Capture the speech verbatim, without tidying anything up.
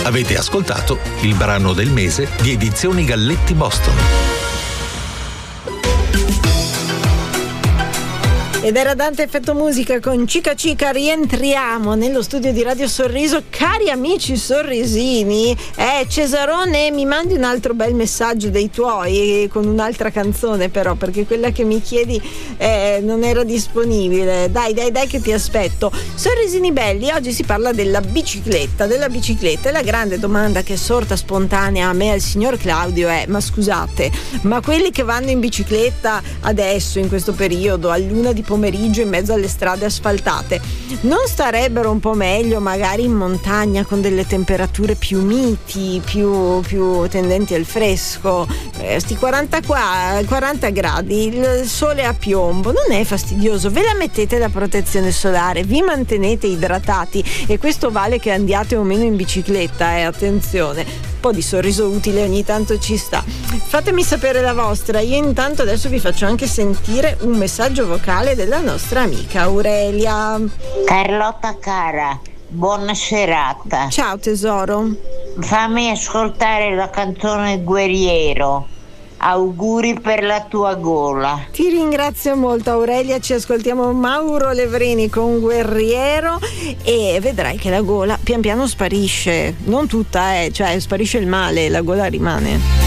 Avete ascoltato il brano del mese di Edizioni Galletti Boston. Ed era Dante Effetto Musica con Cica Cica. Rientriamo nello studio di Radio Sorriso. Cari amici sorrisini, eh, Cesarone, mi mandi un altro bel messaggio dei tuoi con un'altra canzone, però, perché quella che mi chiedi eh, non era disponibile. Dai dai dai che ti aspetto. Sorrisini belli, oggi si parla della bicicletta della bicicletta e la grande domanda che è sorta spontanea a me e al signor Claudio è: ma scusate, ma quelli che vanno in bicicletta adesso in questo periodo a luna di pomeriggio in mezzo alle strade asfaltate non starebbero un po' meglio magari in montagna con delle temperature più miti, più, più tendenti al fresco? Eh, sti quaranta, qua, quaranta gradi, il sole a piombo, non è fastidioso? Ve la mettete la protezione solare, vi mantenete idratati, e questo vale che andiate o meno in bicicletta, eh, attenzione, un po' di sorriso utile ogni tanto ci sta. Fatemi sapere la vostra. Io intanto adesso vi faccio anche sentire un messaggio vocale della nostra amica Aurelia. Carlotta cara, buona serata. Ciao tesoro. Fammi ascoltare la canzone Guerriero. Auguri per la tua gola. Ti ringrazio molto Aurelia, ci ascoltiamo Mauro Levrini con Guerriero e vedrai che la gola pian piano sparisce, non tutta, eh, cioè sparisce il male, la gola rimane.